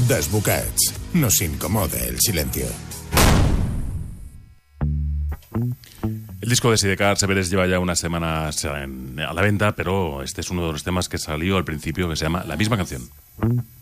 Desbocats. Nos incomoda el silencio. El disco de Sidecar Severes lleva ya unas semanas a la venta, pero este es uno de los temas que salió al principio, que se llama La misma canción.